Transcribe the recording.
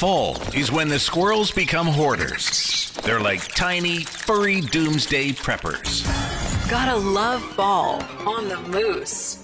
Fall is when the squirrels become hoarders. They're like tiny, furry doomsday preppers. Gotta love fall on the moose.